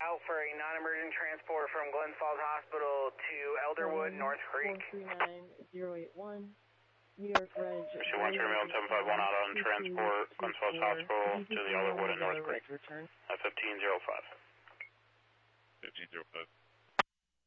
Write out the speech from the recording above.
Out for a non-emergent transport from Glens Falls Hospital to Elderwood, North Creek. 439081, New York Reg. Issue 1 Terminal 751 out on transport, Glens Falls Hospital to the Elderwood and North Creek. Return. 1505. 1505.